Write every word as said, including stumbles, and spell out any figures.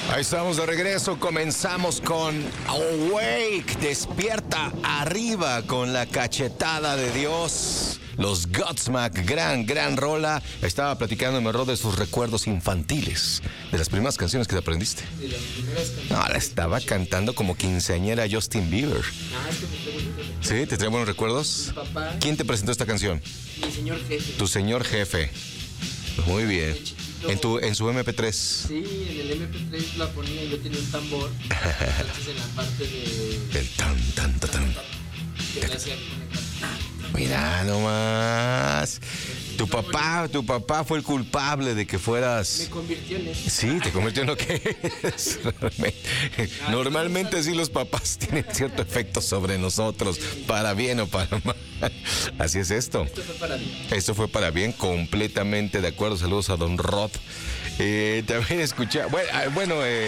Ahí estamos de regreso, comenzamos con Awake, despierta arriba con la cachetada de Dios. Los Godsmack, gran, gran rola. Estaba platicando Rod de sus recuerdos infantiles, de las primeras canciones que te aprendiste. De las primeras canciones. No, la estaba cantando como quinceañera Justin Bieber. Ah, es que me trae buenos recuerdos. ¿Sí? ¿Te trae buenos recuerdos? Mi papá. ¿Quién te presentó esta canción? Mi señor jefe. Tu señor jefe. Muy bien. En tu en su eme pe tres. Sí, en el eme pe tres la ponía, yo tenía un tambor. Entonces en la parte de... El tan, tan, tan, tan. que le hacía conectar. Mira nomás. Tu papá, tu papá fue el culpable de que Me fueras... convirtió en eso. Sí, te convirtió en lo que es. Normalmente, normalmente sí los papás tienen cierto efecto sobre nosotros, para bien o para mal. Así es esto. Esto fue para mí. Esto fue para bien, completamente de acuerdo. Saludos a Don Rod. Eh, también escuché, bueno, bueno eh,